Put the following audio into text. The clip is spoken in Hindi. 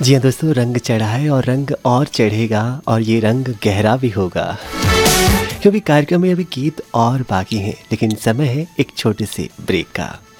जी हाँ दोस्तों, रंग चढ़ा है और रंग और चढ़ेगा और ये रंग गहरा भी होगा, क्योंकि कार्यक्रम में अभी गीत और बाकी हैं, लेकिन समय है एक छोटे से ब्रेक का।